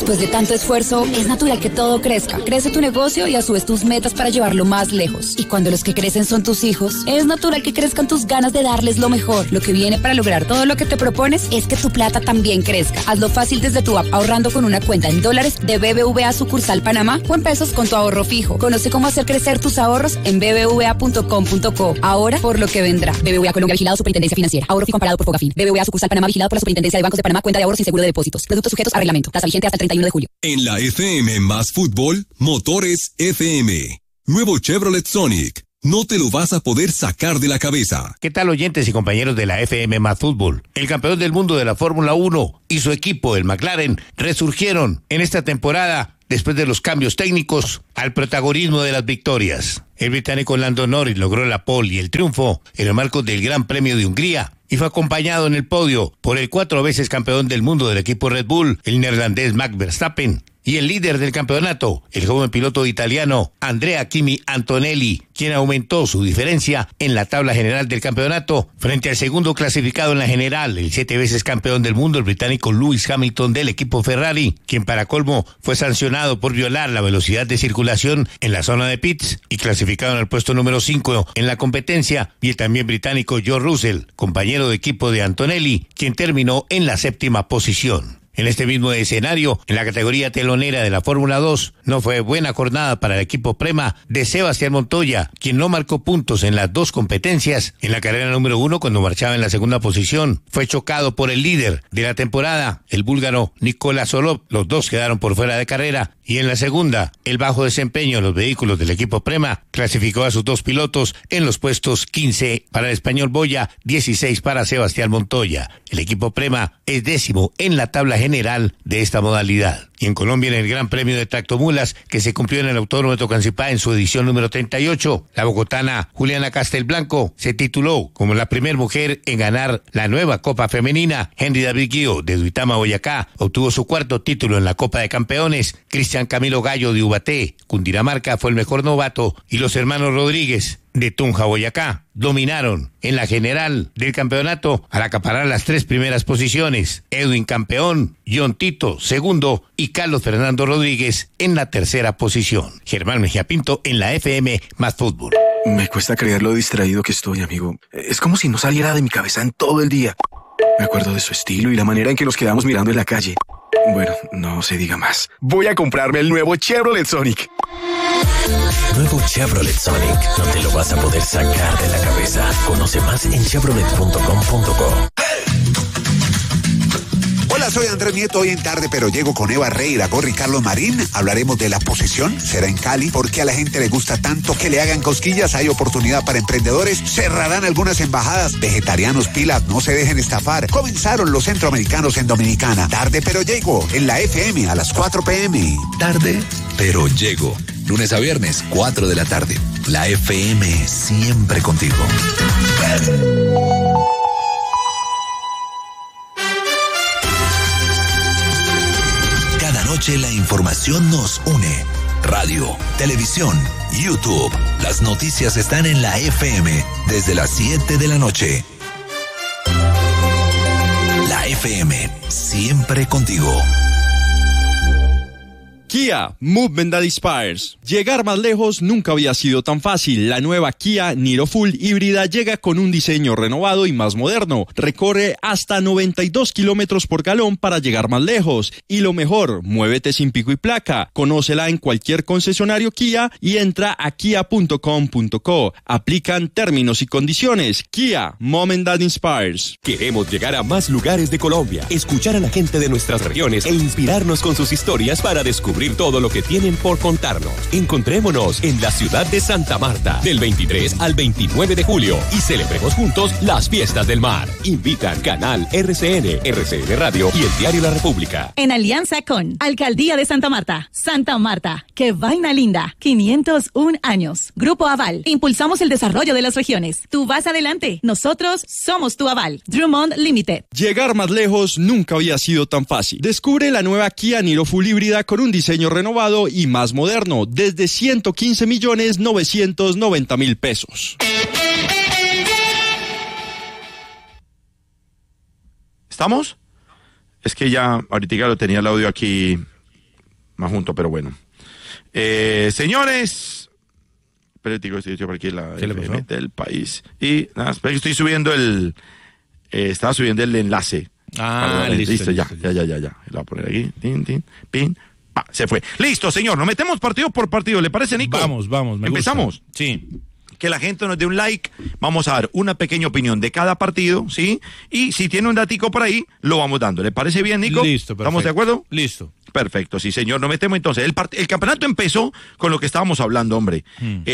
Después de tanto esfuerzo, es natural que todo crezca. Crece tu negocio y a su vez tus metas para llevarlo más lejos. Y cuando los que crecen son tus hijos, es natural que crezcan tus ganas de darles lo mejor. Lo que viene para lograr todo lo que te propones es que tu plata también crezca. Hazlo fácil desde tu app, ahorrando con una cuenta en dólares de BBVA sucursal Panamá o en pesos con tu ahorro fijo. Conoce cómo hacer crecer tus ahorros en bbva.com.co. Ahora por lo que vendrá. BBVA Colombia, vigilado Superintendencia Financiera. Ahorro fijo amparado por Fogafín. BBVA sucursal Panamá, vigilado por la Superintendencia de Bancos de Panamá. Cuenta de ahorros y seguro de depósitos. Productos sujetos a reglamento. Tasa vigente hasta el 31 de julio. En la FM más fútbol, Motores FM. Nuevo Chevrolet Sonic. No te lo vas a poder sacar de la cabeza. ¿Qué tal, oyentes y compañeros de la FM más fútbol? El campeón del mundo de la Fórmula 1 y su equipo, el McLaren, resurgieron en esta temporada después de los cambios técnicos al protagonismo de las victorias. El británico Lando Norris logró la pole y el triunfo en el marco del Gran Premio de Hungría y fue acompañado en el podio por el 4 veces campeón del mundo del equipo Red Bull, el neerlandés Max Verstappen, y el líder del campeonato, el joven piloto italiano Andrea Kimi Antonelli, quien aumentó su diferencia en la tabla general del campeonato frente al segundo clasificado en la general, el 7 veces campeón del mundo, el británico Lewis Hamilton del equipo Ferrari, quien para colmo fue sancionado por violar la velocidad de circulación en la zona de pits y clasificado en el puesto número 5 en la competencia, y el también británico George Russell, compañero de equipo de Antonelli, quien terminó en la 7ª posición. En este mismo escenario, en la categoría telonera de la Fórmula 2, no fue buena jornada para el equipo Prema de Sebastián Montoya, quien no marcó puntos en las dos competencias. En la carrera número 1, cuando marchaba en la 2ª posición, fue chocado por el líder de la temporada, el búlgaro Nikola Solov. Los dos quedaron por fuera de carrera. Y en la segunda, el bajo desempeño en los vehículos del equipo Prema clasificó a sus dos pilotos en los puestos 15 para el español Boya, 16 para Sebastián Montoya. El equipo Prema es 10º en la tabla general de esta modalidad. Y en Colombia, en el Gran Premio de Tractomulas, que se cumplió en el Autódromo de Tocancipá en su edición número 38, la bogotana Juliana Castelblanco se tituló como la primera mujer en ganar la nueva Copa Femenina. Henry David Guío, de Duitama, Boyacá, obtuvo su 4º título en la Copa de Campeones. Cristian Camilo Gallo, de Ubaté, Cundinamarca, fue el mejor novato, y los hermanos Rodríguez, de Tunja, Boyacá, dominaron en la general del campeonato al acaparar las 3 primeras posiciones. Edwin campeón, John Tito segundo y Carlos Fernando Rodríguez en la 3ª posición. Germán Mejía Pinto en la FM más fútbol. Me cuesta creer lo distraído que estoy, amigo. Es como si no saliera de mi cabeza en todo el día. Me acuerdo de su estilo y la manera en que nos quedamos mirando en la calle. Bueno, no se diga más. Voy a comprarme el nuevo Chevrolet Sonic. Nuevo Chevrolet Sonic. No te lo vas a poder sacar de la cabeza. Conoce más en chevrolet.com.co. Hola, soy Andrés Nieto. Hoy en Tarde Pero Llego con Eva Rey, Iragorri y Carlos Marín. Hablaremos de la posesión. Será en Cali. ¿Por qué a la gente le gusta tanto que le hagan cosquillas? Hay oportunidad para emprendedores. Cerrarán algunas embajadas. Vegetarianos, pilas, no se dejen estafar. Comenzaron los centroamericanos en Dominicana. Tarde Pero Llego en la FM a las 4 p.m. Tarde Pero Llego. Lunes a viernes, 4 de la tarde. La FM siempre contigo. Cada noche la información nos une. Radio, televisión, YouTube. Las noticias están en la FM desde las 7 de la noche. La FM, siempre contigo. Kia, Movement That Inspires. Llegar más lejos nunca había sido tan fácil. La nueva Kia Niro Full híbrida llega con un diseño renovado y más moderno. Recorre hasta 92 kilómetros por galón para llegar más lejos. Y lo mejor, muévete sin pico y placa. Conócela en cualquier concesionario Kia y entra a kia.com.co. Aplican términos y condiciones. Kia, Movement That Inspires. Queremos llegar a más lugares de Colombia, escuchar a la gente de nuestras regiones e inspirarnos con sus historias para descubrir todo lo que tienen por contarnos. Encontrémonos en la ciudad de Santa Marta del 23 al 29 de julio y celebremos juntos las fiestas del mar. Invitan Canal RCN, RCN Radio y el Diario La República. En alianza con Alcaldía de Santa Marta. Santa Marta, qué vaina linda. 501 años. Grupo Aval. Impulsamos el desarrollo de las regiones. Tú vas adelante. Nosotros somos tu aval. Drummond Limited. Llegar más lejos nunca había sido tan fácil. Descubre la nueva Kia Niro Full híbrida con un diseño renovado y más moderno desde 115.990.000 pesos. ¿Estamos? Es que ya ahorita lo tenía el audio aquí más junto, pero bueno. Señores, espérate, estoy por aquí la FM del país. Y nada, espera que estoy subiendo estaba subiendo el enlace. Listo, ya. Lo voy a poner aquí. Pin. Se fue. Listo, señor. Nos metemos partido por partido. ¿Le parece, Nico? Vamos. ¿Empezamos? Gusta. Sí. Que la gente nos dé un like. Vamos a dar una pequeña opinión de cada partido, ¿sí? Y si tiene un datico por ahí, lo vamos dando. ¿Le parece bien, Nico? Listo, perfecto. ¿Estamos de acuerdo? Listo. Perfecto, sí, señor. Nos metemos entonces. El campeonato empezó con lo que estábamos hablando, hombre.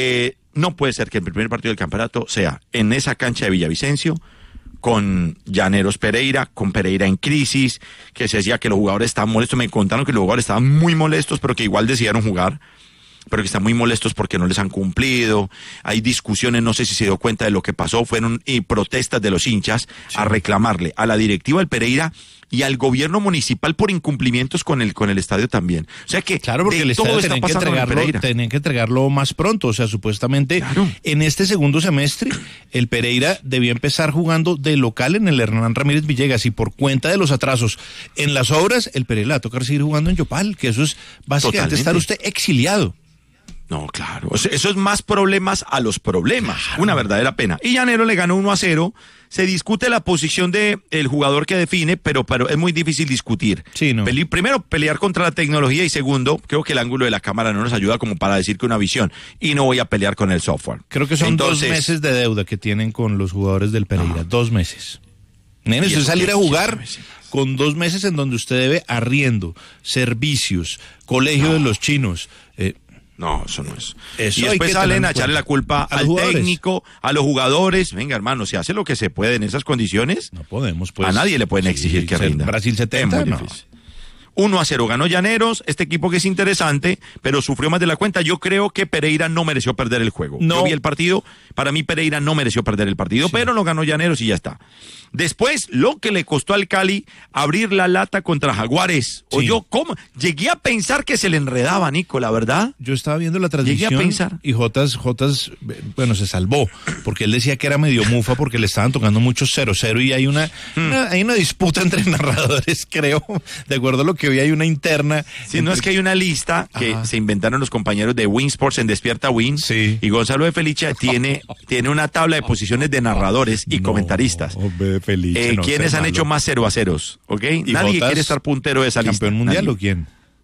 No puede ser que el primer partido del campeonato sea en esa cancha de Villavicencio, con Llaneros Pereira, con Pereira en crisis, que se decía que los jugadores estaban molestos. Me contaron que los jugadores estaban muy molestos, pero que igual decidieron jugar, pero que están muy molestos porque no les han cumplido. Hay discusiones, no sé si se dio cuenta de lo que pasó, fueron protestas de los hinchas a reclamarle a la directiva del Pereira y al gobierno municipal por incumplimientos con el estadio también. O sea que claro, porque el estadio tenían que entregarlo más pronto. O sea, supuestamente en este segundo semestre el Pereira debía empezar jugando de local en el Hernán Ramírez Villegas, y por cuenta de los atrasos en las obras, el Pereira le va a tocar seguir jugando en Yopal, que eso es básicamente estar usted exiliado. No, claro. Eso es más problemas a los problemas. Claro. Una verdadera pena. Y Llanero le ganó 1-0. Se discute la posición del jugador que define, pero es muy difícil discutir. Sí, no. Primero, pelear contra la tecnología, y segundo, creo que el ángulo de la cámara no nos ayuda como para decir que una visión. Y no voy a pelear con el software. Creo que son 2 meses de deuda que tienen con los jugadores del Pereira. 2 meses. Nene, usted salir a jugar con 2 meses en donde usted debe arriendo, servicios, colegio de los chinos. No, eso no es. Eso y después salen a echarle la culpa al técnico, a los jugadores. Venga, hermano, se hace lo que se puede en esas condiciones. No podemos, pues. A nadie le pueden exigir que rinda. Brasil 70, no. 1-0 ganó Llaneros, este equipo que es interesante, pero sufrió más de la cuenta. Yo creo que Pereira no mereció perder el juego. No. Yo vi el partido, para mí Pereira no mereció perder el partido, pero lo ganó Llaneros y ya está. Después, lo que le costó al Cali abrir la lata contra Jaguares. O yo, ¿cómo? Llegué a pensar que se le enredaba, Nico, la verdad. Yo estaba viendo la transmisión. Llegué a pensar. Y Jotas, bueno, se salvó, porque él decía que era medio mufa porque le estaban tocando muchos 0-0 y hay una disputa entre narradores, creo. De acuerdo a lo que vi, hay una interna. Sí, no es que hay una lista que se inventaron los compañeros de Win Sports en Despierta Win. Sí. Y Gonzalo de Felicia tiene una tabla de posiciones de narradores y comentaristas. ¿Quiénes han hecho más 0-0? ¿Ok? Nadie quiere estar puntero de esa lista. ¿Campeón mundial o quién?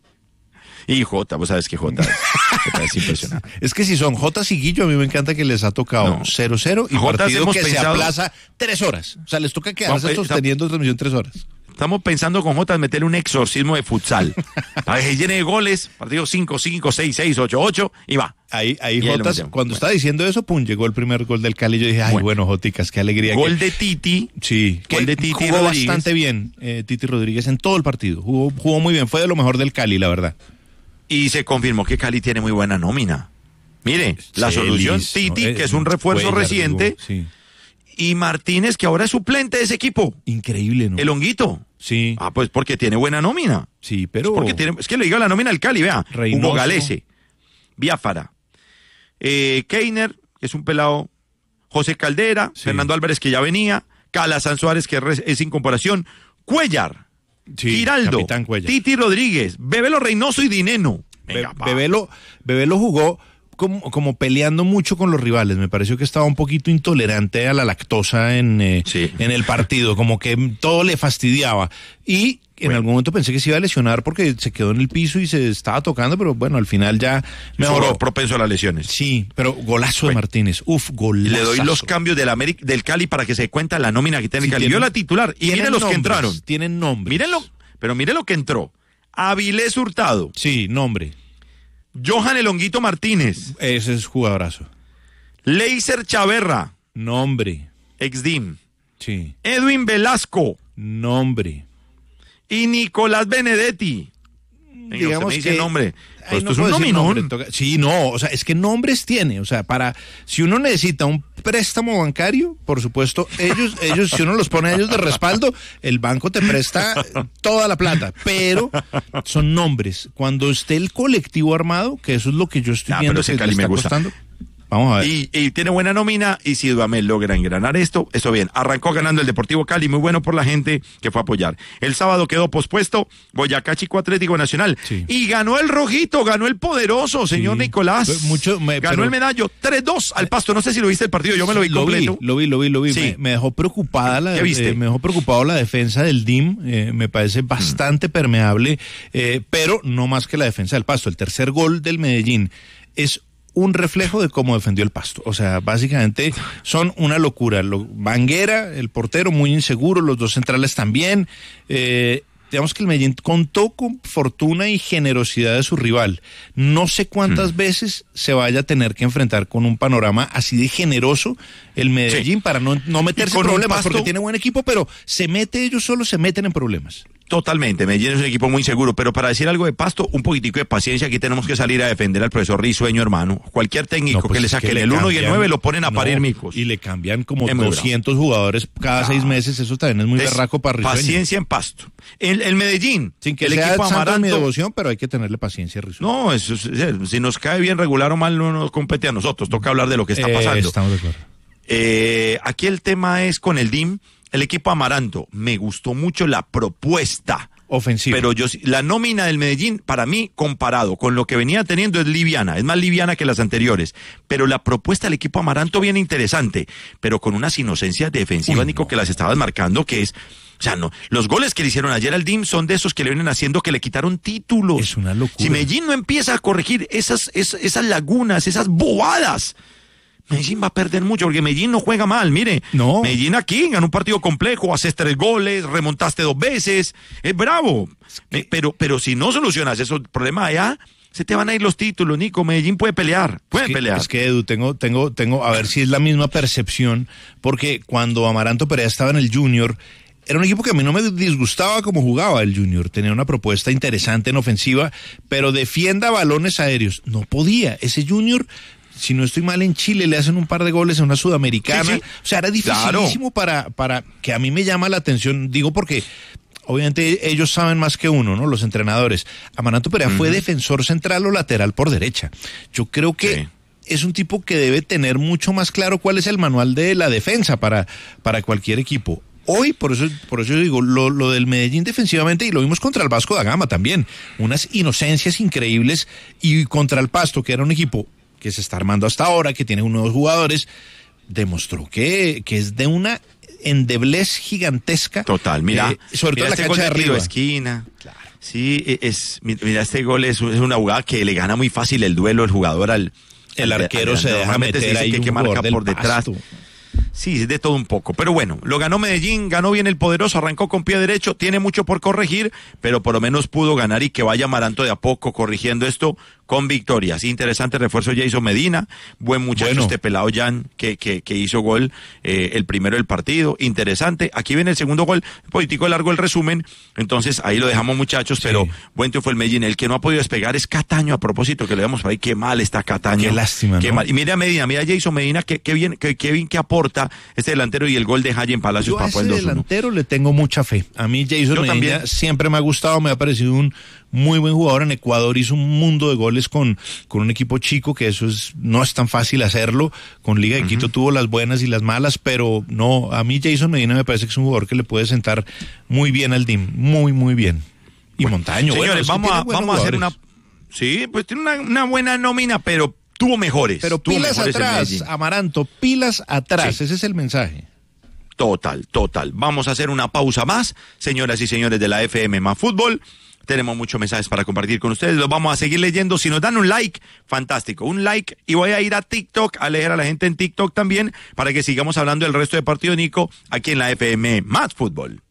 Y Jota, vos sabes que Jota es impresionante. Es que si son Jota y Guillo, a mí me encanta que les ha tocado 0-0 y partido que se aplaza 3 horas. O sea, les toca quedarse sosteniendo transmisión 3 horas. Estamos pensando con Jota en meterle un exorcismo de futsal. Para que llene de goles, partido 5-5, 6-6, 8-8, y va. Ahí Jotas, cuando estaba diciendo eso, llegó el primer gol del Cali. Yo dije, bueno, Joticas, qué alegría. Gol de Titi. Sí, gol de Titi jugó Rodríguez. Bastante bien Titi Rodríguez en todo el partido. Jugó muy bien, fue de lo mejor del Cali, la verdad. Y se confirmó que Cali tiene muy buena nómina. Mire, la solución, Titi, que es un refuerzo reciente. Sí. Y Martínez, que ahora es suplente de ese equipo. Increíble, ¿no? El Honguito. Sí. Pues porque tiene buena nómina. Sí, pero... Es que le digo la nómina al Cali, vea. Reynoso. Hugo Galese, Biafara, Keiner, que es un pelado, José Caldera, Fernando Álvarez, que ya venía, Calazán Suárez, que es incorporación, Cuellar, Giraldo, Cuellar. Titi Rodríguez, Bebelo Reynoso y Dineno. Venga, Bebelo jugó como peleando mucho con los rivales. Me pareció que estaba un poquito intolerante a la lactosa en el partido, como que todo le fastidiaba. Y en algún momento pensé que se iba a lesionar porque se quedó en el piso y se estaba tocando, pero bueno, al final ya mejoró. Propenso a las lesiones. Sí, pero golazo de Martínez. Golazo. Le doy los cambios del Cali para que se dé cuenta la nómina que tiene el Cali. Vio la titular y miren los que entraron. Tienen nombre. Pero mire lo que entró. Avilés Hurtado. Sí, nombre. Johan El Honguito Martínez. Ese es jugadorazo. Leiser Chaverra. Nombre. Exdim. Sí. Edwin Velasco. Nombre. Y Nicolás Benedetti. Venga, digamos usted me dice que... nombre. Pues esto es un nominón. Sí, no, o sea, es que nombres tiene, o sea, si uno necesita un préstamo bancario, por supuesto, ellos, si uno los pone a ellos de respaldo, el banco te presta toda la plata, pero son nombres. Cuando esté el colectivo armado, que eso es lo que yo estoy viendo pero que le está costando. Vamos a ver. Y tiene buena nómina, y si Dudamel logra engranar esto bien. Arrancó ganando el Deportivo Cali, muy bueno por la gente que fue a apoyar. El sábado quedó pospuesto Boyacá Chico Atlético Nacional. Sí. Y ganó el rojito, ganó el poderoso, señor Nicolás. Ganó el medallo 3-2 al Pasto. No sé si lo viste el partido, yo me lo vi completo. Lo vi. Sí. Me dejó preocupada me dejó preocupado la defensa del DIM. Me parece bastante permeable, pero no más que la defensa del Pasto. El tercer gol del Medellín es un reflejo de cómo defendió el Pasto. O sea, básicamente son una locura. Banguera, el portero, muy inseguro, los dos centrales también. Digamos que el Medellín contó con fortuna y generosidad de su rival. No sé cuántas veces se vaya a tener que enfrentar con un panorama así de generoso el Medellín para no meterse en problemas, porque tiene buen equipo, pero ellos solo se meten en problemas. Totalmente, Medellín es un equipo muy seguro, pero para decir algo de Pasto, un poquitico de paciencia, aquí tenemos que salir a defender al profesor Risueño, hermano. Cualquier técnico que le saquen el 1 y el 9 lo ponen a parir micos. Y le cambian como 200 jugadores cada 6 meses, eso también es muy berraco para Risueño. Paciencia en Pasto. El Medellín, sin que el sea equipo Amaranto, mi devoción, pero hay que tenerle paciencia a Risueño. No, eso, si nos cae bien, regular o mal, no nos compete a nosotros, toca hablar de lo que está pasando. Estamos de acuerdo. Aquí el tema es con el DIM, el equipo Amaranto, me gustó mucho la propuesta ofensiva. Pero la nómina del Medellín, para mí, comparado con lo que venía teniendo, es liviana, es más liviana que las anteriores. Pero la propuesta del equipo Amaranto viene interesante, pero con unas inocencias defensivas, Nico, que las estabas marcando, que es... O sea, no, los goles que le hicieron ayer al DIM son de esos que le vienen haciendo que le quitaron títulos. Es una locura. Si Medellín no empieza a corregir esas lagunas, esas bobadas, Medellín va a perder mucho, porque Medellín no juega mal, mire. No. Medellín aquí ganó un partido complejo, haces 3 goles, remontaste 2 veces, es bravo. Pero si no solucionas esos problemas allá, se te van a ir los títulos, Nico. Medellín puede pelear, pelear. Es que, Edu, tengo, a ver si es la misma percepción, porque cuando Amaranto Perea estaba en el Junior, era un equipo que a mí no me disgustaba cómo jugaba el Junior. Tenía una propuesta interesante en ofensiva, pero defienda balones aéreos. No podía. Ese Junior, si no estoy mal, en Chile le hacen un par de goles en una sudamericana. Sí. O sea, era dificilísimo para que a mí me llama la atención. Digo porque obviamente ellos saben más que uno, ¿no? Los entrenadores. Amaranto Perea fue defensor central o lateral por derecha. Yo creo que es un tipo que debe tener mucho más claro cuál es el manual de la defensa para cualquier equipo. Hoy, por eso digo, lo del Medellín defensivamente, y lo vimos contra el Vasco da Gama también, unas inocencias increíbles, y contra el Pasto, que era un equipo que se está armando hasta ahora, que tiene unos jugadores, demostró que es de una endeblez gigantesca. Total, mira, sobre todo la cancha de arriba. Esquina. Claro. Sí, mira, este gol es una jugada que le gana muy fácil el duelo el jugador el arquero se deja meter ahí que marca por detrás. Sí, de todo un poco. Pero bueno, lo ganó Medellín, ganó bien el poderoso, arrancó con pie derecho, tiene mucho por corregir, pero por lo menos pudo ganar y que vaya Amaranto de a poco corrigiendo esto con victorias. Interesante refuerzo Jason Medina, buen muchacho este pelado Jan que hizo gol, el primero del partido, interesante. Aquí viene el segundo gol, un poquitico largo el resumen, entonces ahí lo dejamos, muchachos, pero buen triunfo el Medellín. El que no ha podido despegar es Cataño, a propósito, que le vemos por ahí, qué mal está Cataño. Qué lástima, qué mal. Y mira Medina, mira Jason Medina, qué bien que aporta este delantero, y el gol de Jayen Palacios para el 2-1. Delantero le tengo mucha fe. A mí Jason Medina también siempre me ha gustado, me ha parecido un muy buen jugador. En Ecuador hizo un mundo de goles con un equipo chico, que eso no es tan fácil hacerlo. Con Liga de Quito tuvo las buenas y las malas, pero no, a mí Jason Medina me parece que es un jugador que le puede sentar muy bien al DIM, muy, muy bien. Y bueno, Montaño, señores, vamos a hacer una... Sí, pues tiene una buena nómina, pero tuvo mejores. Pero pilas atrás, Amaranto, pilas atrás, ese es el mensaje. Total. Vamos a hacer una pausa más, señoras y señores de la FM más Fútbol. Tenemos muchos mensajes para compartir con ustedes, los vamos a seguir leyendo. Si nos dan un like, fantástico, un like, y voy a ir a TikTok, a leer a la gente en TikTok también, para que sigamos hablando del resto de partido, Nico, aquí en la FM más Fútbol.